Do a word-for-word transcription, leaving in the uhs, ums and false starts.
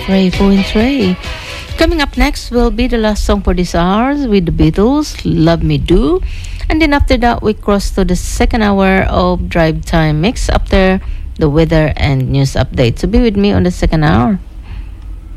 Ray Trey. Coming up next will be the last song for this hour with the Beatles, Love Me Do. And then after that, we cross to the second hour of Drive Time Mix after the weather and news update. So be with me on the second hour.